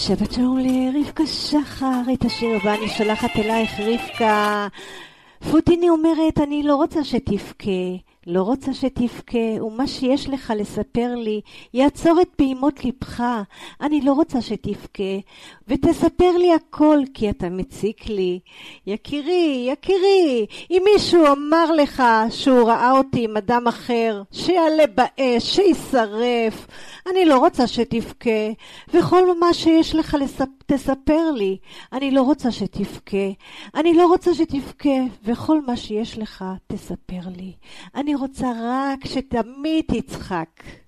שבת שלום לרבקה שחר, את השיר הבא אני שולחת אלייך רבקה. פוטיני אומרת, אני לא רוצה שתבכה, לא רוצה שתבכה, ומה שיש לך לספר לי יעצור את פעימות לבך. אני לא רוצה שתבכה, ותספר לי הכל, כי אתה מציק לי. יקירי, יקירי, אם מישהו אמר לך שהוא ראה אותי עם אדם אחר, שיעלה באש, שישרף, אני לא רוצה שתבכה, וכל מה שיש לך תספר לי. אני לא רוצה שתבכה, אני לא רוצה שתבכה, וכל מה שיש לך תספר לי. אני רוצה רק שתמיד תצחק.